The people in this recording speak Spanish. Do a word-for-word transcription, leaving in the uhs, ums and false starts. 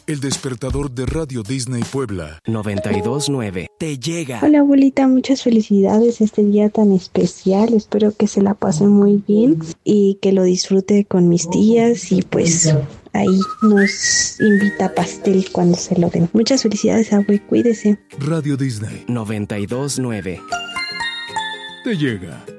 El despertador de Radio Disney Puebla. noventa y dos nueve. Te llega. Hola abuelita, muchas felicidades este día tan especial. Espero que se la pasen muy bien y que lo disfrute con mis tías y pues ahí nos invita pastel cuando se lo den. Muchas felicidades, abue, cuídese. Radio Disney noventa y dos nueve. te llega.